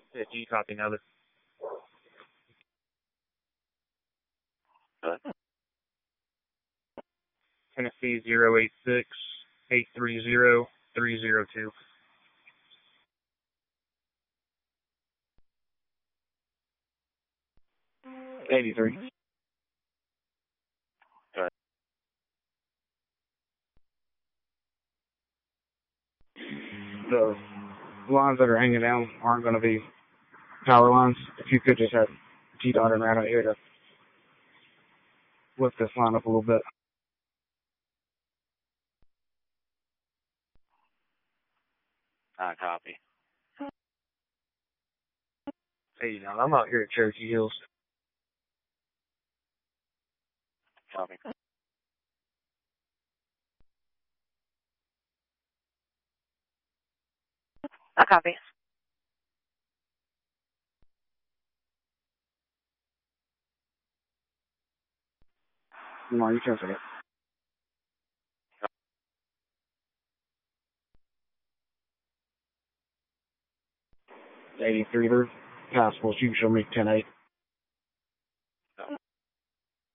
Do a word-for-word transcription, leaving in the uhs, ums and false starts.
Yeah, G copy another. Good. Tennessee zero eight six eight three zero three zero two. eighty-three. Good. The lines that are hanging down aren't going to be power lines. If you could just have G dot and right out here to lift this line up a little bit. Ah, copy. Hey, now I'm out here at Cherokee Hills. Copy. I copy. Come on, you can't say it. eighty-three, there's possible. You can show me ten eight.